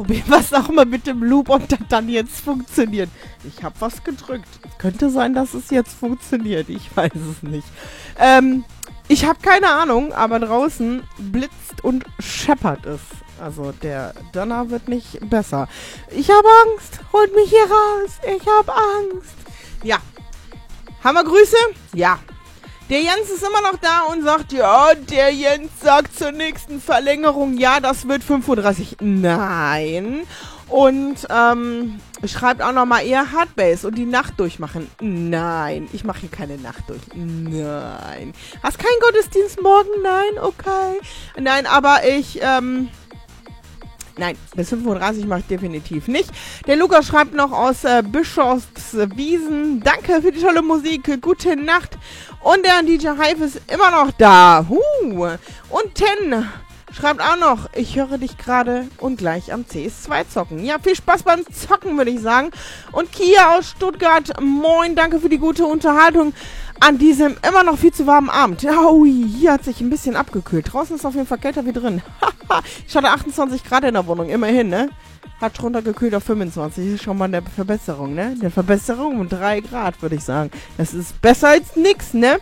probieren wir es auch mal mit dem Loop, ob das dann jetzt funktioniert. Ich habe was gedrückt. Könnte sein, dass es jetzt funktioniert. Ich weiß es nicht. Ich habe keine Ahnung, aber draußen blitzt und scheppert es. Also der Donner wird nicht besser. Ich habe Angst. Holt mich hier raus. Ich habe Angst. Ja. Haben wir Grüße? Ja. Der Jens ist immer noch da und sagt, ja, der Jens sagt zur nächsten Verlängerung, ja, das wird 5:30 Uhr. Nein. Und schreibt auch nochmal eher Hardbase und die Nacht durchmachen. Nein, ich mache hier keine Nacht durch. Nein. Hast keinen Gottesdienst morgen? Nein, okay. Nein, aber ich, nein, bis 5:30 Uhr mache ich definitiv nicht. Der Lukas schreibt noch aus Bischofswiesen. Danke für die tolle Musik. Gute Nacht. Und der DJ Hive ist immer noch da. Und Ten schreibt auch noch, ich höre dich gerade und gleich am CS2 zocken. Ja, viel Spaß beim Zocken, würde ich sagen. Und Kia aus Stuttgart, moin, danke für die gute Unterhaltung an diesem immer noch viel zu warmen Abend. Oh, hier hat sich ein bisschen abgekühlt. Draußen ist auf jeden Fall kälter wie drin. Ich hatte 28 Grad in der Wohnung, immerhin, ne? Hat runtergekühlt auf 25. Das ist schon mal eine Verbesserung, ne? Eine Verbesserung um 3 Grad, würde ich sagen. Das ist besser als nix, ne?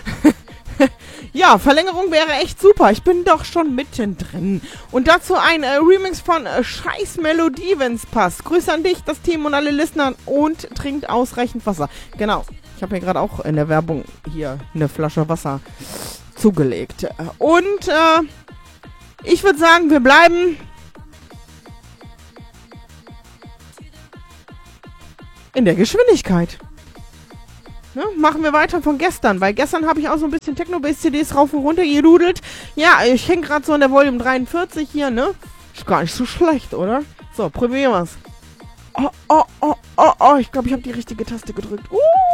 Ja, Verlängerung wäre echt super. Ich bin doch schon mittendrin. Und dazu ein Remix von Scheiß Melodie, wenn's passt. Grüße an dich, das Team und alle Listener und trinkt ausreichend Wasser. Genau. Ich habe mir gerade auch in der Werbung hier eine Flasche Wasser zugelegt. Und ich würde sagen, wir bleiben in der Geschwindigkeit. Ne? Machen wir weiter von gestern, weil gestern habe ich auch so ein bisschen Techno-Bass-CDs rauf und runter gedudelt. Ja, ich hänge gerade so in der Volume 43 hier, ne? Ist gar nicht so schlecht, oder? So, probieren wir's. Oh, ich glaube, ich habe die richtige Taste gedrückt.